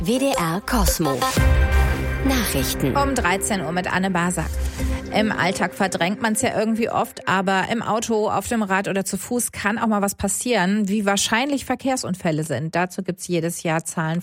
WDR Kosmo. Nachrichten. Um 13 Uhr mit Anne Basak. Im Alltag verdrängt man es ja irgendwie oft, aber im Auto, auf dem Rad oder zu Fuß kann auch mal was passieren. Wie wahrscheinlich Verkehrsunfälle sind, dazu gibt's jedes Jahr Zahlen